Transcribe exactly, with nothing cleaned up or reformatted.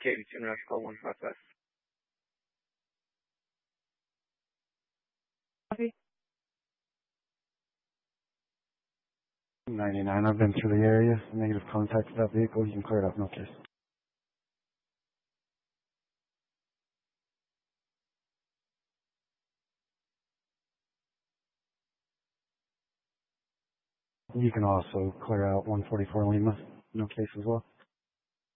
K B two, call one five five. Copy. ninety-nine, I've been through the area. Negative contact with that vehicle. You can clear it up, no case. You can also clear out one forty-four Lima. No case as well.